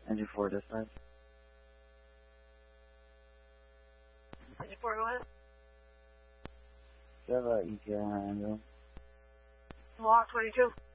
Engine 4 dispatch. Engine 4, go ahead. Do you have an ETA on ambulance? Block 22.